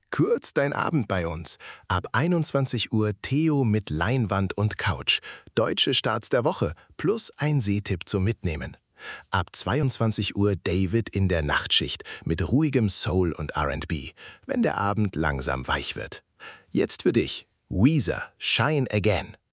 Kürz dein Abend bei uns. Ab 21 Uhr Theo mit Leinwand und Couch. Deutsche Starts der Woche plus ein Sehtipp zum Mitnehmen. Ab 22 Uhr David in der Nachtschicht mit ruhigem Soul und R&B, wenn der Abend langsam weich wird. Jetzt für dich Weezer, Shine Again.